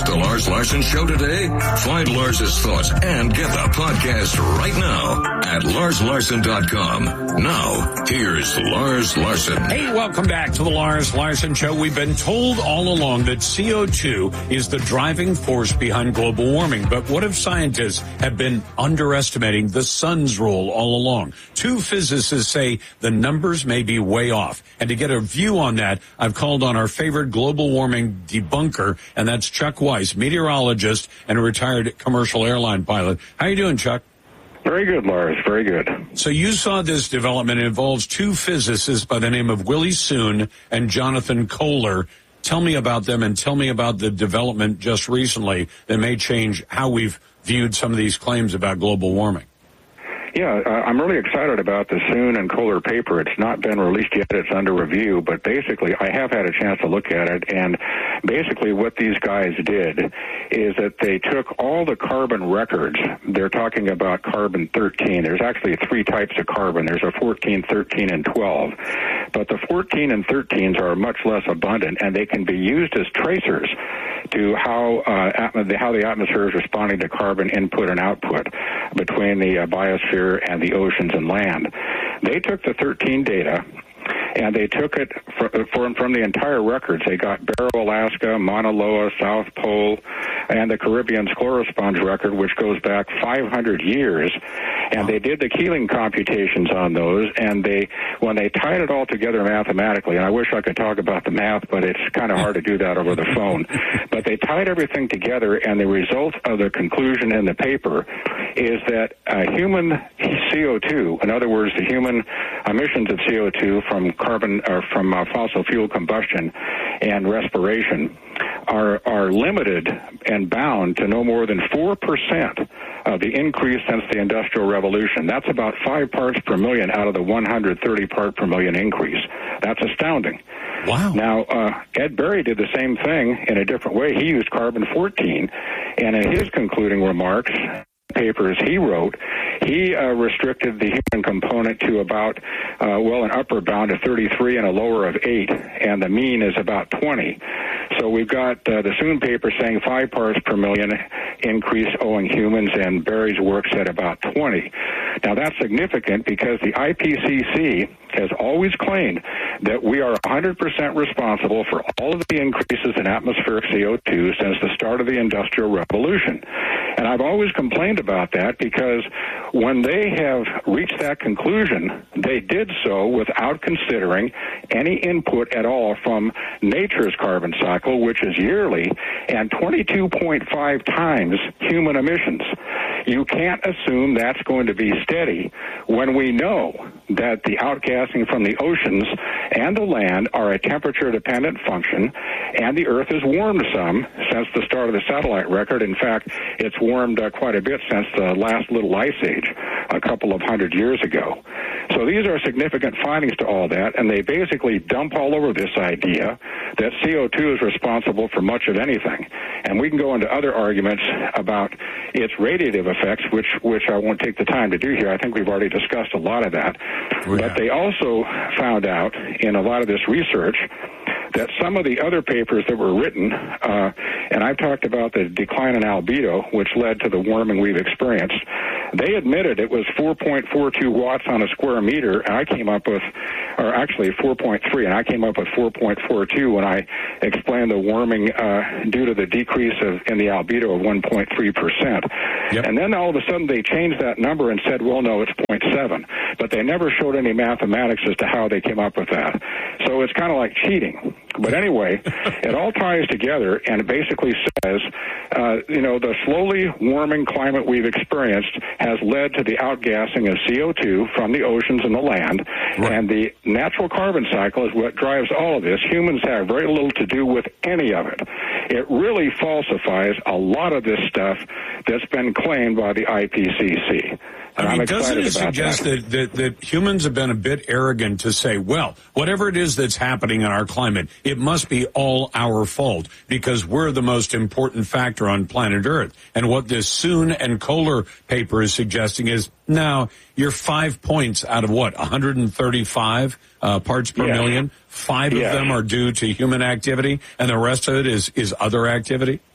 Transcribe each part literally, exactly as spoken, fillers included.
missed the Lars Larson Show today? Find Lars's thoughts and get the podcast right now at lars larson dot com. Now, here's Lars Larson. Hey, welcome back to the Lars Larson Show. We've been told all along that C O two is the driving force behind global warming. But what if scientists have been underestimating the sun's role all along? Two physicists say the numbers may be way off. And to get a view on that, I've called on our favorite global warming debunker, and that's Chuck Weiss, meteorologist and a retired commercial airline pilot. How you doing, Chuck? Very good, Lars. Very good. So you saw this development. It involves two physicists by the name of Willie Soon and Jonathan Kohler. Tell me about them and tell me about the development just recently that may change how we've viewed some of these claims about global warming. Yeah, uh, I'm really excited about the Soon and Kohler paper. It's not been released yet. It's under review, but basically I have had a chance to look at it, and basically what these guys did is that they took all the carbon records. They're talking about carbon thirteen. There's actually three types of carbon. There's a fourteen, thirteen, and twelve. But the fourteen and thirteens are much less abundant, and they can be used as tracers to how uh, atm- how the atmosphere is responding to carbon input and output between the uh, biosphere and the oceans and land. They took the thirteen data, and they took it from, from the entire records. They got Barrow, Alaska, Mauna Loa, South Pole, and the Caribbean sclerosponge record, which goes back five hundred years. And they did the Keeling computations on those, and they, when they tied it all together mathematically, and I wish I could talk about the math, but it's kind of hard to do that over the phone, but they tied everything together, and the result of the conclusion in the paper is that uh, human C O two, in other words, the human emissions of C O two from carbon or from uh, fossil fuel combustion and respiration are are limited and bound to no more than four percent of the increase since the Industrial Revolution. That's about five parts per million out of the one hundred thirty part per million increase. That's astounding. Wow. Now, uh, Ed Berry did the same thing in a different way. He used carbon fourteen, and in his concluding remarks, papers he wrote, he uh, restricted the human component to about, uh, well, an upper bound of thirty-three and a lower of eight, and the mean is about twenty. So we've got uh, the Soon paper saying five parts per million increase owing humans, and Berry's work said about twenty. Now that's significant because the I P C C has always claimed that we are one hundred percent responsible for all of the increases in atmospheric C O two since the start of the Industrial Revolution. And I've always complained about that because when they have reached that conclusion, they did so without considering any input at all from nature's carbon cycle, which is yearly and twenty-two point five times human emissions. You can't assume that's going to be steady when we know that the outgassing from the oceans and the land are a temperature-dependent function, and the Earth has warmed some since the start of the satellite record. In fact, it's warmed uh, quite a bit since the last little ice age a couple of hundred years ago. So these are significant findings to all that, and they basically dump all over this idea that C O two is responsible for much of anything. And we can go into other arguments about its radiative effects, which which I won't take the time to do here. I think we've already discussed a lot of that. Oh, yeah. But they also found out in a lot of this research that some of the other papers that were written, uh, and I've talked about the decline in albedo, which led to the warming we've experienced, they admitted it was four point four two watts on a square meter, and I came up with, or actually four point three, and I came up with four point four two when I explained the warming uh, due to the decrease of in the albedo of one point three percent. Yep. And then all of a sudden they changed that number and said, well, no, it's zero point seven. But they never showed any mathematics as to how they came up with that. So it's kind of like cheating. But anyway, it all ties together, and it basically says, uh, you know, the slowly warming climate we've experienced has led to the outgassing of C O two from the oceans and the land, right. And the natural carbon cycle is what drives all of this. Humans have very little to do with any of it. It really falsifies a lot of this stuff that's been claimed by the I P C C. I mean, doesn't it suggest that. That, that, that humans have been a bit arrogant to say, well, whatever it is that's happening in our climate, it must be all our fault because we're the most important factor on planet Earth. And what this Soon and Kohler paper is suggesting is, no, you're five points out of what, one hundred thirty-five uh, parts per yes. million? Five yes. of them are due to human activity, and the rest of it is, is other activity?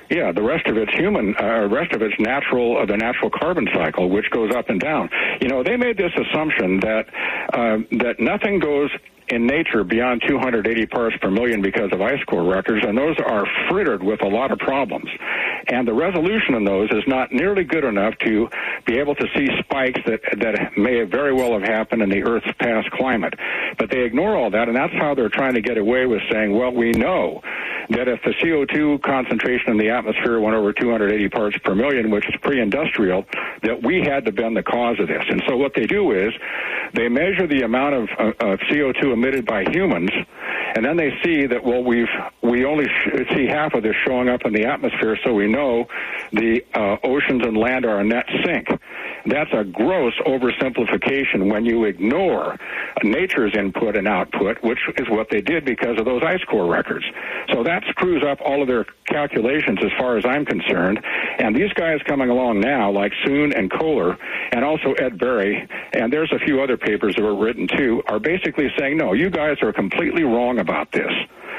Yeah, the rest of it's human, uh, rest of it's natural, uh, the natural carbon cycle, which goes up and down. You know, they made this assumption that uh, that nothing goes in nature beyond two hundred eighty parts per million because of ice core records, and those are frittered with a lot of problems. And the resolution in those is not nearly good enough to be able to see spikes that that may very well have happened in the Earth's past climate. But they ignore all that, and that's how they're trying to get away with saying, well, we know that if the C O two concentration in the atmosphere went over two hundred eighty parts per million, which is pre-industrial, that we had to been the cause of this. And so what they do is they measure the amount of, uh, of C O two emitted by humans, and then they see that, well, we've we only sh- see half of this showing up in the atmosphere, so we know the uh, oceans and land are a net sink. That's a gross oversimplification when you ignore nature's input and output, which is what they did because of those ice core records. So that screws up all of their calculations as far as I'm concerned. And these guys coming along now, like Soon and Kohler, and also Ed Berry, and there's a few other papers that were written too, are basically saying, no, you guys are completely wrong about this.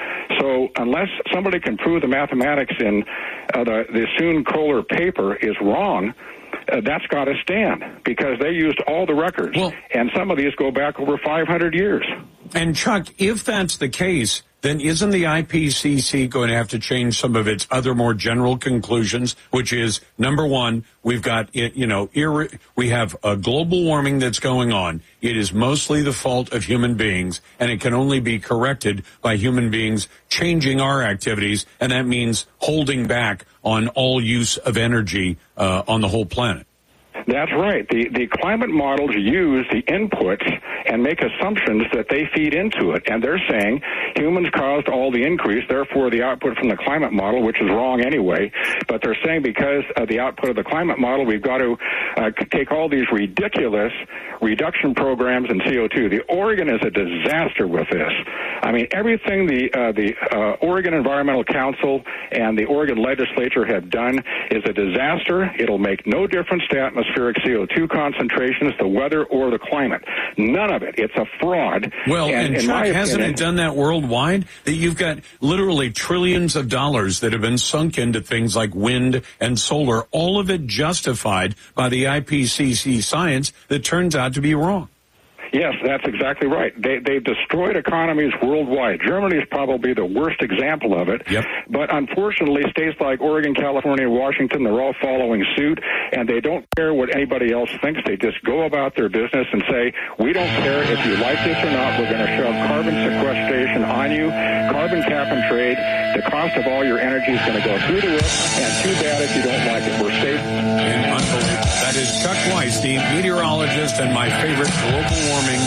So unless somebody can prove the mathematics in uh, the, the Soon-Kohler paper is wrong, uh, that's got to stand because they used all the records. Well, and some of these go back over five hundred years. And, Chuck, if that's the case, then isn't the I P C C going to have to change some of its other more general conclusions, which is, number one, we've got, you know, ir- we have a global warming that's going on. It is mostly the fault of human beings, and it can only be corrected by human beings changing our activities, and that means holding back on all use of energy uh, on the whole planet. That's right. The the climate models use the inputs and make assumptions that they feed into it. And they're saying humans caused all the increase, therefore the output from the climate model, which is wrong anyway. But they're saying because of the output of the climate model, we've got to uh, take all these ridiculous reduction programs in C O two. The Oregon is a disaster with this. I mean, everything the uh, the uh, Oregon Environmental Council and the Oregon legislature have done is a disaster. It'll make no difference to atmospheric C O two concentrations, the weather, or the climate. None of it. It's a fraud. Well, and, and Chuck, hasn't opinion, it done that worldwide? That you've got literally trillions of dollars that have been sunk into things like wind and solar, all of it justified by the I P C C science that turns out to be wrong. Yes, that's exactly right. They, they've destroyed economies worldwide. Germany is probably the worst example of it. Yep. But unfortunately, states like Oregon, California, Washington, they're all following suit, and they don't care what anybody else thinks. They just go about their business and say, we don't care if you like this or not. We're going to shove carbon sequestration on you, carbon cap and trade. The cost of all your energy is going to go through the roof, and too bad if you don't like it. We're safe. And unbelievable. That is Chuck Weiss, the meteorologist and my favorite global warming